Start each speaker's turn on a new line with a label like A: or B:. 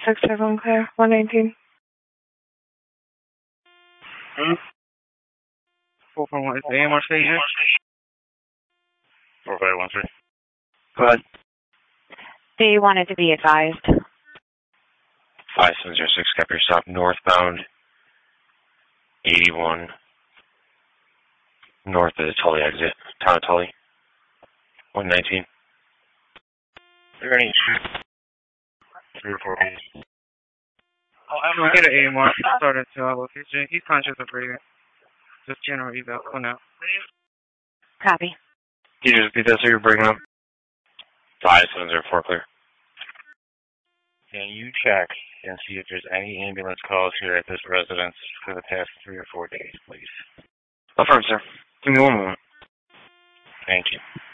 A: 671 clear, 119.
B: 441, is the AMR state here?
C: 4513.
B: Go ahead.
A: They wanted to be advised.
C: 5706, cap your stop northbound 81 north of the Tully exit, town of Tully, 119. Are there any 3 or 4 days?
B: Oh, I'm gonna get an AMR started to our location. He's conscious of breathing. Just general eval for now.
A: Copy.
C: Can you just repeat that so you're breaking up? 5704 clear. Can you check and see if there's any ambulance calls here at this residence for the past 3 or 4 days, please?
B: Affirm, sir. Give me one moment.
C: Thank you.